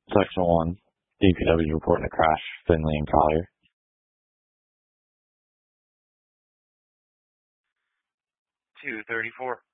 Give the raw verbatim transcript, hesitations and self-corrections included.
Section one, D P W reporting a crash, Finley and Collier. two thirty-four.